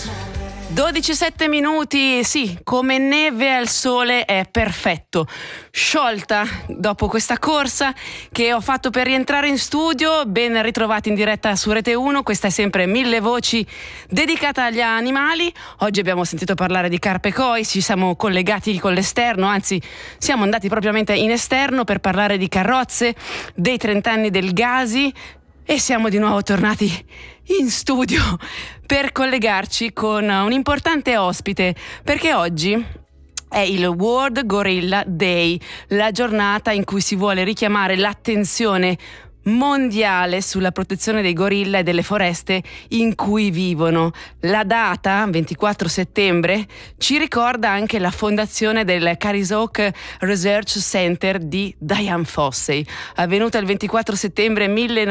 12-7 minuti, sì, come neve al sole, è perfetto. Sciolta dopo questa corsa che ho fatto per rientrare in studio. Ben ritrovati in diretta su Rete 1. Questa è sempre Mille Voci dedicata agli animali. Oggi abbiamo sentito parlare di carpe koi, ci siamo collegati con l'esterno, anzi siamo andati propriamente in esterno per parlare di carrozze, dei 30 anni del Gasi, e siamo di nuovo tornati in studio per collegarci con un importante ospite, perché oggi è il World Gorilla Day, la giornata in cui si vuole richiamare l'attenzione mondiale sulla protezione dei gorilla e delle foreste in cui vivono. La data, 24 settembre, ci ricorda anche la fondazione del Carizoc Research Center di Dian Fossey, avvenuta il 24 settembre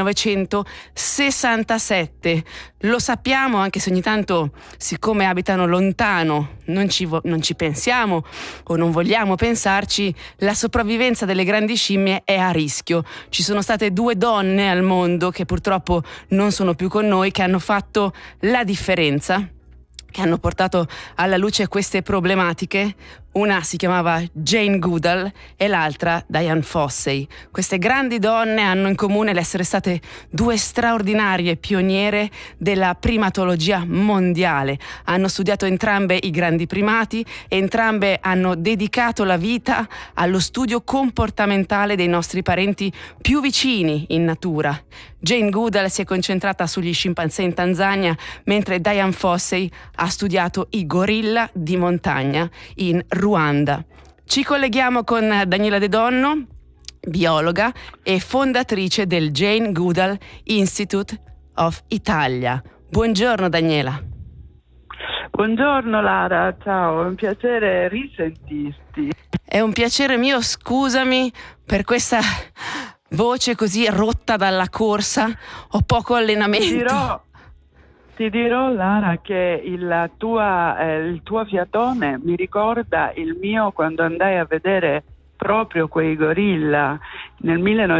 1967. Lo sappiamo, anche se ogni tanto, siccome abitano lontano, non ci pensiamo o non vogliamo pensarci, la sopravvivenza delle grandi scimmie è a rischio. Ci sono state 2 donne al mondo che purtroppo non sono più con noi, che hanno fatto la differenza, che hanno portato alla luce queste problematiche. Una si chiamava Jane Goodall e l'altra Dian Fossey. Queste grandi donne hanno in comune l'essere state 2 straordinarie pioniere della primatologia mondiale. Hanno studiato entrambe i grandi primati e entrambe hanno dedicato la vita allo studio comportamentale dei nostri parenti più vicini in natura. Jane Goodall si è concentrata sugli scimpanzé in Tanzania, mentre Dian Fossey ha studiato i gorilla di montagna in Ruanda. Ci colleghiamo con Daniela De Donno, biologa e fondatrice del Jane Goodall Institute of Italia. Buongiorno Daniela. Buongiorno Lara, ciao, è un piacere risentirti. È un piacere mio, scusami per questa voce così rotta dalla corsa, ho poco allenamento. Ti dirò Lara che il tuo fiatone mi ricorda il mio quando andai a vedere proprio quei gorilla nel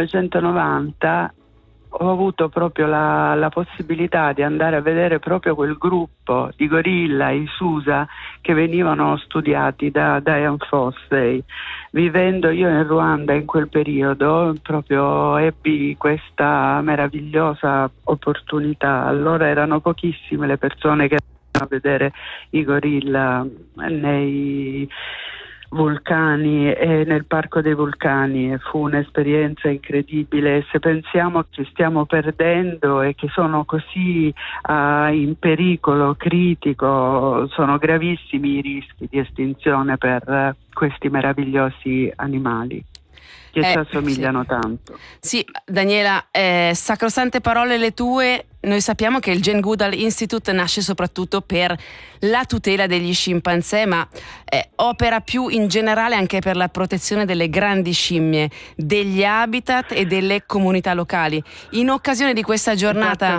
1990. Ho avuto proprio la possibilità di andare a vedere proprio quel gruppo di gorilla, i Susa, che venivano studiati da Dian Fossey. Vivendo io in Ruanda in quel periodo, proprio ebbi questa meravigliosa opportunità. Allora erano pochissime le persone che andavano a vedere i gorilla nei vulcani e nel Parco dei Vulcani. Fu un'esperienza incredibile. Se pensiamo che stiamo perdendo e che sono così in pericolo critico, sono gravissimi i rischi di estinzione per questi meravigliosi animali che ci assomigliano tanto. Sì, Daniela, sacrosante parole le tue. Noi sappiamo che il Jane Goodall Institute nasce soprattutto per la tutela degli scimpanzé, ma opera più in generale anche per la protezione delle grandi scimmie, degli habitat e delle comunità locali. In occasione di questa giornata,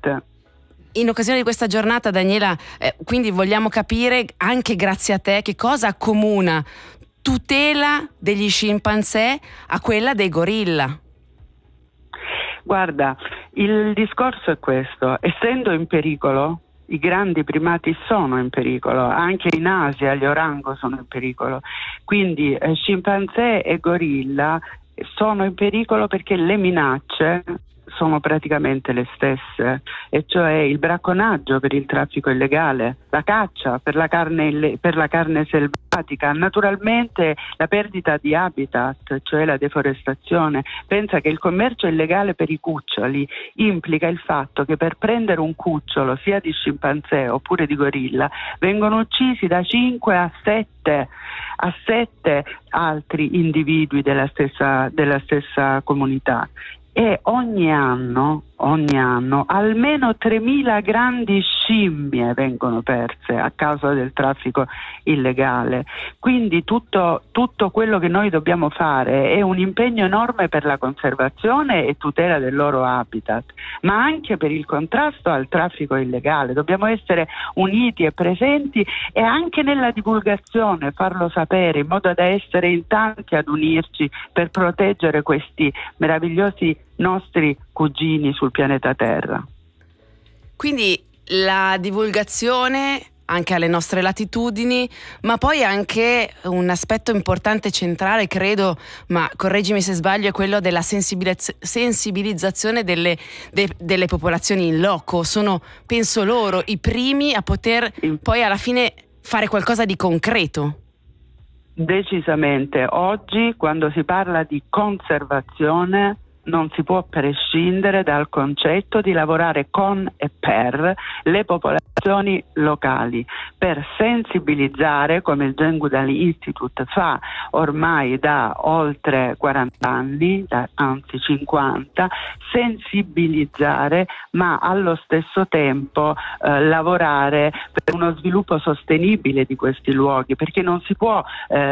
Daniela, quindi vogliamo capire, anche grazie a te, che cosa accomuna tutela degli scimpanzé a quella dei gorilla. Guarda, il discorso è questo: essendo in pericolo, i grandi primati sono in pericolo, anche in Asia gli orango sono in pericolo, quindi scimpanzé e gorilla sono in pericolo perché le minacce sono praticamente le stesse, e cioè il bracconaggio per il traffico illegale, la caccia per la carne selvatica, naturalmente la perdita di habitat, cioè la deforestazione. Pensa che il commercio illegale per i cuccioli implica il fatto che per prendere un cucciolo sia di scimpanzé oppure di gorilla vengono uccisi da 5 a 7 altri individui della stessa comunità. E ogni anno almeno 3.000 grandi scimmie vengono perse a causa del traffico illegale. Quindi tutto quello che noi dobbiamo fare è un impegno enorme per la conservazione e tutela del loro habitat, ma anche per il contrasto al traffico illegale. Dobbiamo essere uniti e presenti, e anche nella divulgazione farlo sapere, in modo da essere in tanti ad unirci per proteggere questi meravigliosi nostri cugini sul pianeta Terra. Quindi la divulgazione anche alle nostre latitudini, ma poi anche un aspetto importante, centrale, credo, ma correggimi se sbaglio, è quello della sensibilizzazione delle popolazioni in loco. Sono, penso, loro i primi a poter poi alla fine fare qualcosa di concreto. Decisamente. Oggi, quando si parla di conservazione, non si può prescindere dal concetto di lavorare con e per le popolazioni locali, per sensibilizzare, come il Jane Goodall Institute fa ormai da oltre 40 anni, anzi 50, sensibilizzare, ma allo stesso tempo lavorare per uno sviluppo sostenibile di questi luoghi, perché non si può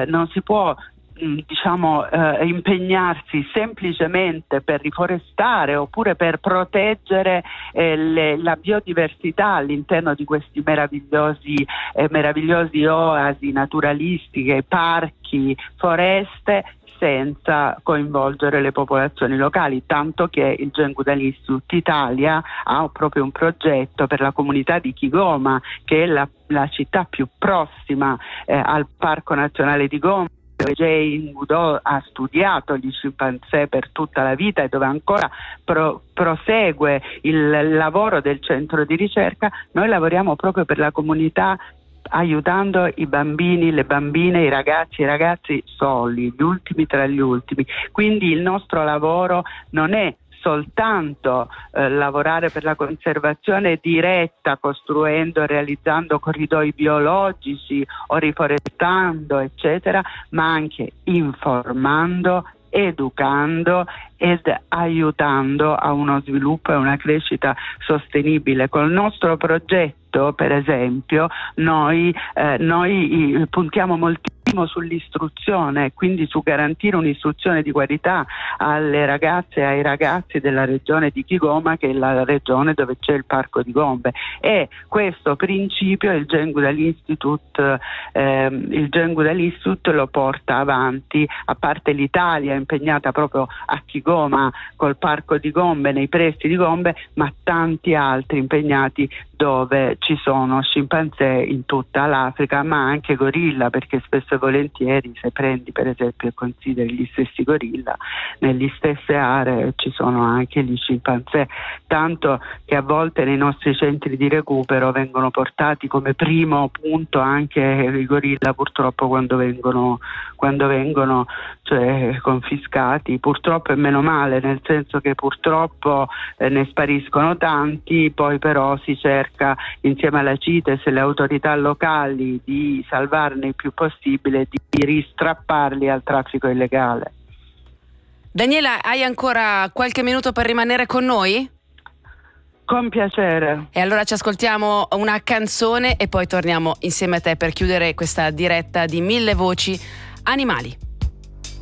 impegnarsi semplicemente per riforestare oppure per proteggere la biodiversità all'interno di questi meravigliosi oasi naturalistiche, parchi, foreste, senza coinvolgere le popolazioni locali, tanto che il Jane Goodall Institute Italia ha proprio un progetto per la comunità di Kigoma, che è la città più prossima al Parco Nazionale di Gombe, dove Jane Goodall ha studiato gli scimpanzé per tutta la vita e dove ancora prosegue il lavoro del centro di ricerca. Noi lavoriamo proprio per la comunità, aiutando i bambini, le bambine, i ragazzi soli, gli ultimi tra gli ultimi. Quindi il nostro lavoro non è soltanto lavorare per la conservazione diretta, costruendo, realizzando corridoi biologici o riforestando, eccetera, ma anche informando, educando ed aiutando a uno sviluppo e una crescita sostenibile. Col nostro progetto, per esempio, noi puntiamo moltissimo sull'istruzione, quindi su garantire un'istruzione di qualità alle ragazze e ai ragazzi della regione di Kigoma, che è la regione dove c'è il Parco di Gombe, e questo principio il Jane Goodall Institute lo porta avanti, a parte l'Italia impegnata proprio a Kigoma col Parco di Gombe, nei pressi di Gombe, ma tanti altri impegnati dove ci sono scimpanzé in tutta l'Africa, ma anche gorilla, perché spesso e volentieri, se prendi per esempio e consideri gli stessi gorilla, nelle stesse aree ci sono anche gli scimpanzé, tanto che a volte nei nostri centri di recupero vengono portati come primo punto anche i gorilla, purtroppo quando vengono confiscati, purtroppo, e meno male, nel senso che purtroppo ne spariscono tanti, poi però si cerca insieme alla CITES e le autorità locali di salvarne il più possibile, di ristrapparli al traffico illegale. Daniela, hai ancora qualche minuto per rimanere con noi? Con piacere. E allora ci ascoltiamo una canzone e poi torniamo insieme a te per chiudere questa diretta di 1000 voci animali.